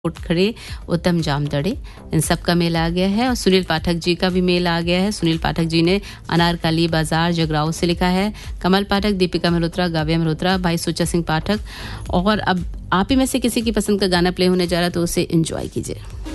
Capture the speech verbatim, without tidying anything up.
उठ खड़े उत्तम जामदड़े, इन सब का मेल आ गया है। और सुनील पाठक जी का भी मेल आ गया है। सुनील पाठक जी ने अनारकली बाजार जगराव से लिखा है। कमल पाठक, दीपिका मल्होत्रा, गाव्या मल्होत्रा, भाई सुच्चा सिंह पाठक। और अब आप ही में से किसी की पसंद का गाना प्ले होने जा रहा है तो उसे एंजॉय कीजिए।